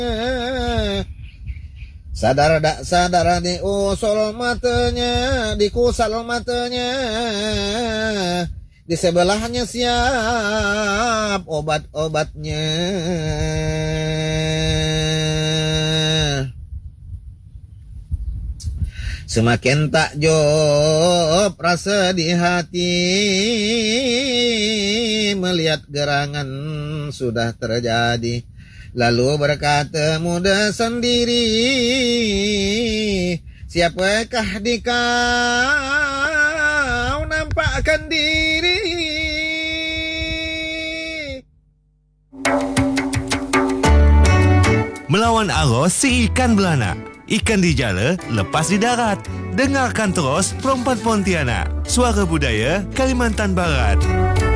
Sadar dak sadar diusul matanya, dikusal matanya. Di sebelahnya siap obat-obatnya. Semakin takjub rasa di hati melihat gerangan sudah terjadi. Lalu berkata muda sendiri, siapakah di kau nampakkan diri? Melawan arus si ikan belana. Ikan di jala, lepas di darat. Dengarkan terus Perempuan Pontianak. Suara Budaya Kalimantan Barat.